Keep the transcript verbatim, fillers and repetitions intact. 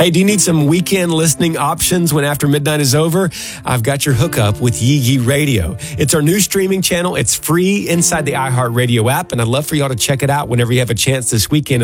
Hey, do you need some weekend listening options when after midnight is over? I've got your hookup with Yee Yee Radio. It's our new streaming channel. It's free inside the iHeartRadio app, and I'd love for y'all to check it out whenever you have a chance this weekend.